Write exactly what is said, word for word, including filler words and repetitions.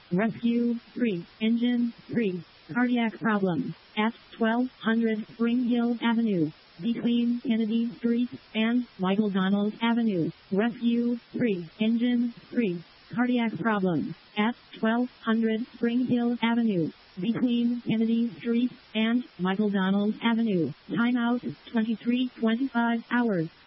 Rescue three. Engine three. Cardiac problem at twelve hundred Spring Hill Avenue, between Kennedy Street and Michael Donald Avenue. Rescue three. Engine three. Cardiac problem at twelve hundred Spring Hill Avenue, between Kennedy Street and Michael Donald Avenue. Timeout twenty-three twenty-five hours.